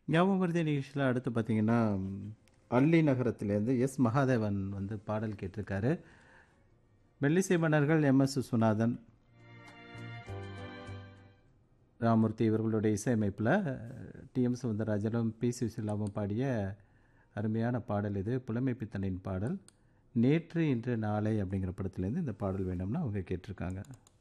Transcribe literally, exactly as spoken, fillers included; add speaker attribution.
Speaker 1: ஞாபகம் மருதிய நிகழ்ச்சியில அடுத்து பார்த்தீங்கன்னா, அல்லி நகரத்திலேருந்து எஸ். மகாதேவன் வந்து பாடல் கேட்டிருக்காரு. மெல்லிசை மன்னர்கள் எம்.எஸ். விஸ்வநாதன், ராமூர்த்தி இவர்களுடைய இசையமைப்பில டி.எம். சௌந்தரராஜனும், பி. சுசீலாவும் பாடிய அருமையான பாடல் இது. புலமை பித்தனின் பாடல். நேற்று இன்று நாளை அப்படிங்கிற படத்துலேருந்து இந்த பாடல் வேணும்னு அவங்க கேட்டிருக்காங்க.